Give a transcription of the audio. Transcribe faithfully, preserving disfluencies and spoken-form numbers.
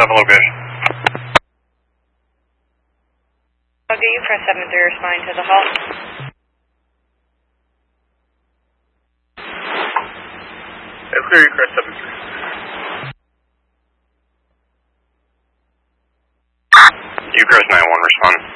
seven location. Okay, you press seven three, responding to the halt. It's clear, you press seven three. You press nine one, respond.